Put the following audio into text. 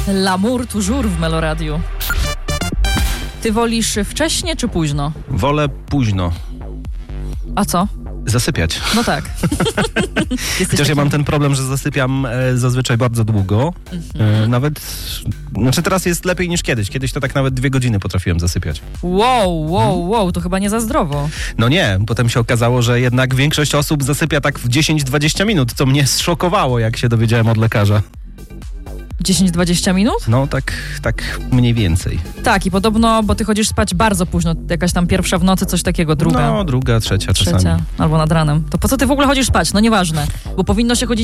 L'amour toujours w Meloradiu. Ty wolisz wcześnie czy późno? Wolę późno. A co? Zasypiać. No tak. Chociaż ja mam ten problem, że zasypiam zazwyczaj bardzo długo. Nawet, znaczy teraz jest lepiej niż kiedyś. Kiedyś to tak nawet 2 godziny potrafiłem zasypiać. Wow, to chyba nie za zdrowo. No nie, potem się okazało, że jednak większość osób zasypia tak w 10-20 minut, co mnie zszokowało, jak się dowiedziałem od lekarza. 10-20 minut? No tak mniej więcej. Tak, i podobno, bo ty chodzisz spać bardzo późno, jakaś tam pierwsza w nocy, coś takiego, druga. No, druga, trzecia czasami. Albo nad ranem. To po co ty w ogóle chodzisz spać? No nieważne, bo powinno się chodzić